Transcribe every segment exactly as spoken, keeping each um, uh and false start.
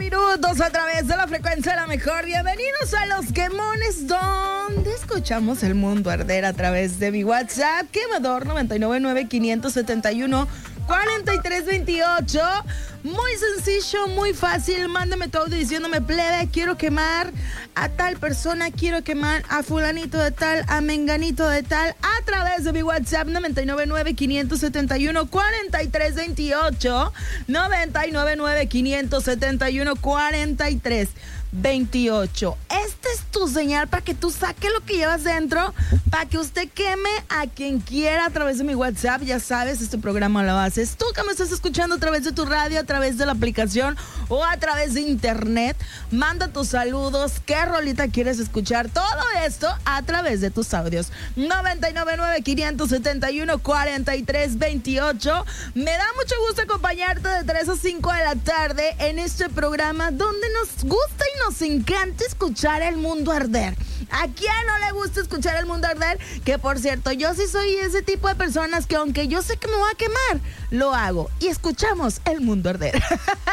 minutos a través de la frecuencia de la mejor. Bienvenidos a Los Quemones, donde escuchamos el mundo arder a través de mi WhatsApp, quemador nueve nueve nueve, cinco siete uno, cuatro tres dos ocho. Muy sencillo, muy fácil. Mándame tu audio diciéndome: plebe, quiero quemar a tal persona, quiero quemar a fulanito de tal, a menganito de tal, a través de mi WhatsApp nueve nueve nueve, cinco siete uno, cuatro tres dos ocho, nueve nueve nueve, cinco siete uno, cuatro tres veintiocho. Esta es tu señal para que tú saques lo que llevas dentro, para que usted queme a quien quiera a través de mi WhatsApp. Ya sabes, este programa lo haces tú que me estás escuchando a través de tu radio, a través de la aplicación o a través de internet. Manda tus saludos, qué rolita quieres escuchar, todo esto a través de tus audios. nueve nueve nueve, cinco siete uno, cuatro tres veintiocho. Me da mucho gusto acompañarte de tres a cinco de la tarde en este programa donde nos gusta y nos encanta escuchar el mundo arder. ¿A quién no le gusta escuchar el mundo arder? Que por cierto, yo sí soy ese tipo de personas que aunque yo sé que me voy a quemar, lo hago y escuchamos el mundo arder.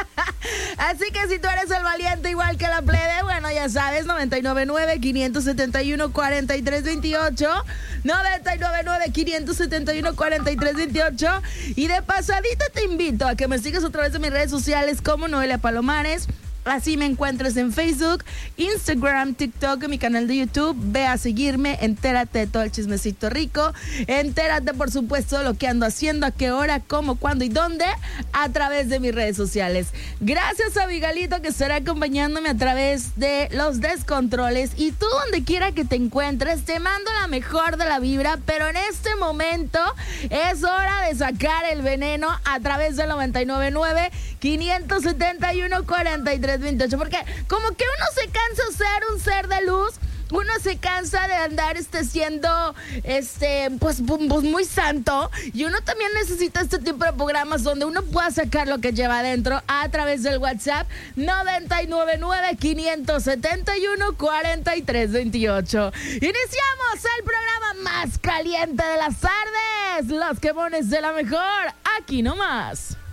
Así que si tú eres el valiente igual que la plebe, bueno, ya sabes, nueve nueve nueve, cinco siete uno, cuatro tres veintiocho, nueve nueve nueve, cinco siete uno, cuatro tres veintiocho. Y de pasadita te invito a que me sigas a través de mis redes sociales como Noelia Palomares. Así me encuentras en Facebook, Instagram, TikTok, en mi canal de YouTube. Ve a seguirme, entérate de todo el chismecito rico. Entérate, por supuesto, de lo que ando haciendo, a qué hora, cómo, cuándo y dónde, a través de mis redes sociales. Gracias a Miguelito, que estará acompañándome a través de los descontroles. Y tú, donde quiera que te encuentres, te mando la mejor de la vibra. Pero en este momento es hora de sacar el veneno a través del noventa y nueve nueve, cinco siete uno, cuatro tres veintiocho, porque como que uno se cansa de ser un ser de luz, uno se cansa de andar este siendo este pues, pues muy santo, y uno también necesita este tipo de programas donde uno pueda sacar lo que lleva adentro a través del WhatsApp nueve nueve nueve, cinco siete uno, cuatro tres veintiocho. Iniciamos el programa más caliente de las tardes, Los Quemones de la Mejor, aquí nomás.